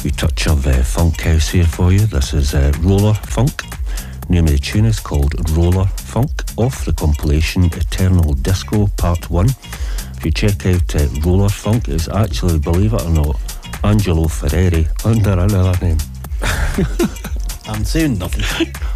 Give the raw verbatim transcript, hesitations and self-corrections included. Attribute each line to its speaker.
Speaker 1: wee touch of uh, funk house here for you. This is uh, Roller Funk. The name of the tune is called Roller Funk, off the compilation Eternal Disco Part one. If you check out uh, Roller Funk, it's actually, believe it or not, Angelo Ferreri under another name.
Speaker 2: I'm saying nothing.